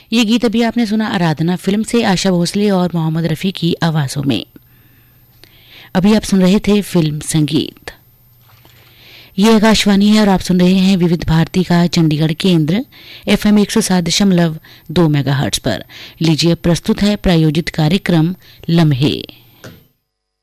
ये गीत अभी आपने सुना आराधना फिल्म से आशा भोसले और मोहम्मद रफ़ी की आवाज़ों में। अभी आप सुन रहे थे फिल्म संगीत। ये आकाशवाणी है और आप सुन रहे हैं विविध भारती का चंडीगढ़ केंद्र FM 107.2 मेगाहर्ट्ज पर। लीजिए प्रस्तुत है प्रायोजित कार्यक्रम लम्हे।